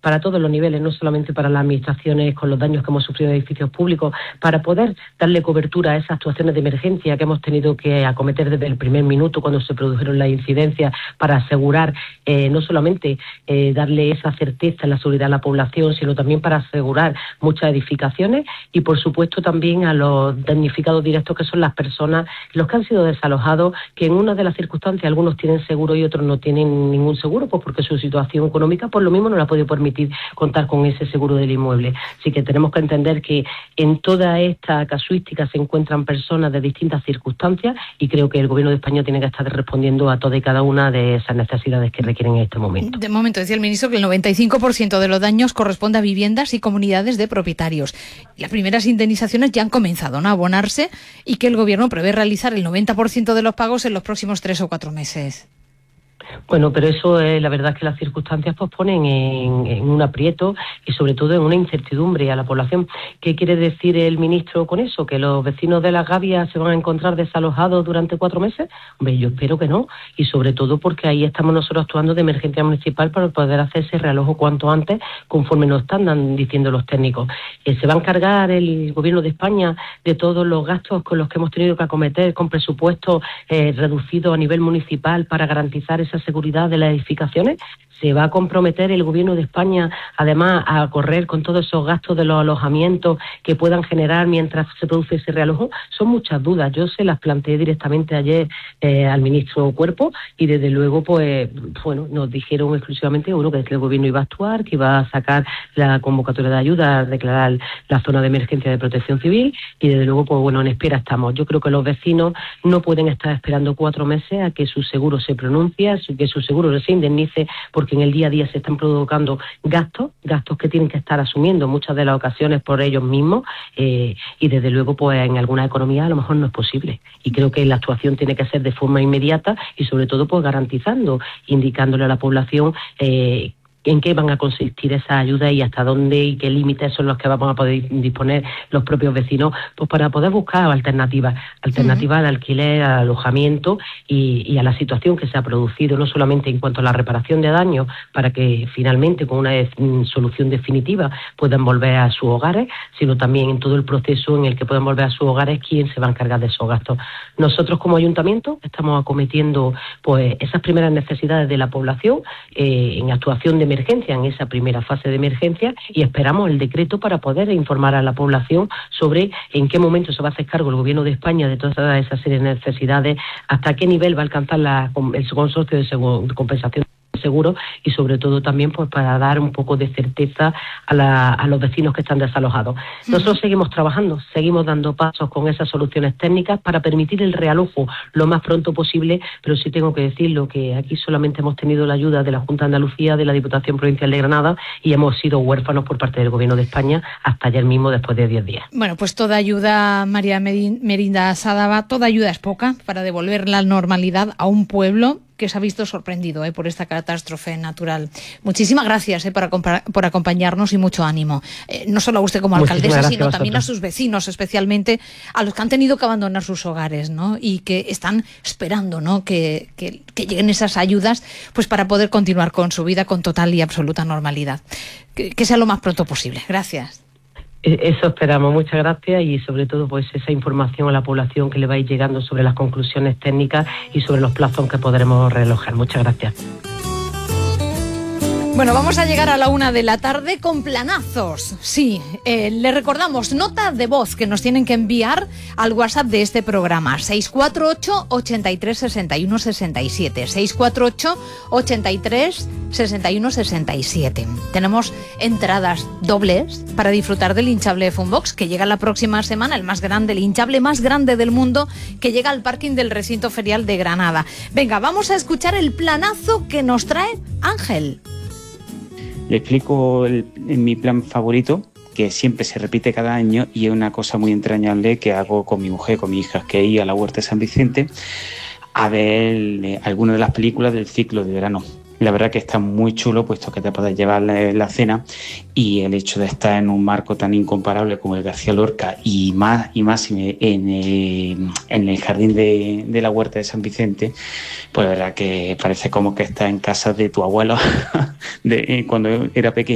para todos los niveles, no solamente para las administraciones con los daños que hemos sufrido en edificios públicos, para poder darle cobertura a esas actuaciones de emergencia que hemos tenido que acometer desde el primer minuto cuando se produjeron las incidencias, para asegurar no solamente darle esa certeza en la seguridad a la población, sino también para asegurar muchas edificaciones y, por supuesto, también a los damnificados directos, que son las personas, los que han sido desalojados, que en una de las circunstancias algunos tienen seguro y otros no tienen ningún seguro, pues porque su situación económica por lo mismo no le ha podido permitir contar con ese seguro del inmueble. Así que tenemos que entender que en toda esta casuística se encuentran personas de distintas circunstancias y creo que el Gobierno de España tiene que estar respondiendo a toda y cada una de esas necesidades que requieren en este momento. De momento, decía el ministro que el 95% de los daños corresponde a viviendas y comunidades de propietarios. Las primeras indemnizaciones ya han comenzado, ¿no?, a abonarse, y que el Gobierno prevé realizar el 90% de los pagos en los próximos 3 o 4 meses. Bueno, pero eso es la verdad, que las circunstancias pues ponen en un aprieto y sobre todo en una incertidumbre a la población. ¿Qué quiere decir el ministro con eso? ¿Que los vecinos de Las Gavias se van a encontrar desalojados durante 4 meses? Hombre, yo espero que no, y sobre todo porque ahí estamos nosotros actuando de emergencia municipal para poder hacer ese realojo cuanto antes, conforme nos están diciendo los técnicos. ¿Se va a encargar el Gobierno de España de todos los gastos con los que hemos tenido que acometer con presupuestos reducidos a nivel municipal para garantizar esa seguridad de las edificaciones? ¿Se va a comprometer el Gobierno de España, además, a correr con todos esos gastos de los alojamientos que puedan generar mientras se produce ese realojo? Son muchas dudas. Yo se las planteé directamente ayer al ministro Cuerpo y, desde luego, pues bueno, nos dijeron exclusivamente que el Gobierno iba a actuar, que iba a sacar la convocatoria de ayuda, a declarar la zona de emergencia de protección civil y, desde luego, pues bueno, en espera estamos. Yo creo que los vecinos no pueden estar esperando 4 meses a que su seguro se pronuncie, que su seguro se indemnice, porque en el día a día se están provocando gastos que tienen que estar asumiendo muchas de las ocasiones por ellos mismos y, desde luego, pues en algunas economías a lo mejor no es posible. Y creo que la actuación tiene que ser de forma inmediata y, sobre todo, pues garantizando, indicándole a la población en qué van a consistir esas ayudas y hasta dónde y qué límites son los que vamos a poder disponer los propios vecinos, pues para poder buscar alternativas al alquiler, al alojamiento y a la situación que se ha producido, no solamente en cuanto a la reparación de daños, para que finalmente con una solución definitiva puedan volver a sus hogares, sino también en todo el proceso en el que puedan volver a sus hogares, quién se va a encargar de esos gastos. Nosotros, como ayuntamiento, estamos acometiendo pues esas primeras necesidades de la población en actuación de emergencia, en esa primera fase de emergencia, y esperamos el decreto para poder informar a la población sobre en qué momento se va a hacer cargo el Gobierno de España de toda esa serie de necesidades, hasta qué nivel va a alcanzar el consorcio de compensación de seguros y, sobre todo, también pues para dar un poco de certeza a los vecinos que están desalojados. Nosotros seguimos trabajando, seguimos dando pasos con esas soluciones técnicas para permitir el realojo lo más pronto posible, pero sí tengo que decirlo que aquí solamente hemos tenido la ayuda de la Junta de Andalucía, de la Diputación Provincial de Granada, y hemos sido huérfanos por parte del Gobierno de España hasta ayer mismo, después de 10 días. Bueno, pues toda ayuda, María Merinda Sádava, toda ayuda es poca para devolver la normalidad a un pueblo que se ha visto sorprendido por esta catástrofe natural. Muchísimas gracias por acompañarnos y mucho ánimo. No solo a usted como alcaldesa, sino también a sus vecinos, especialmente a los que han tenido que abandonar sus hogares, ¿no? Y que están esperando, ¿no?, que lleguen esas ayudas pues para poder continuar con su vida con total y absoluta normalidad. Que sea lo más pronto posible. Gracias. Eso esperamos, muchas gracias, y sobre todo pues esa información a la población que le va a ir llegando sobre las conclusiones técnicas y sobre los plazos que podremos relojar. Muchas gracias. Bueno, vamos a llegar a la 1 de la tarde con planazos. Sí, le recordamos, nota de voz que nos tienen que enviar al WhatsApp de este programa, 648 83 61 67, 648 83 61 67. Tenemos entradas dobles para disfrutar del hinchable Funbox, que llega la próxima semana, el hinchable más grande del mundo, que llega al parking del recinto ferial de Granada. Venga, vamos a escuchar el planazo que nos trae Ángel. Le explico mi plan favorito, que siempre se repite cada año y es una cosa muy entrañable que hago con mi mujer, con mi hija, que es ir a la Huerta de San Vicente a ver algunas de las películas del ciclo de verano. La verdad que está muy chulo, puesto que te puedes llevar la cena, y el hecho de estar en un marco tan incomparable como el García Lorca y más en el jardín de la Huerta de San Vicente, pues la verdad que parece como que estás en casa de tu abuelo cuando era pequeño.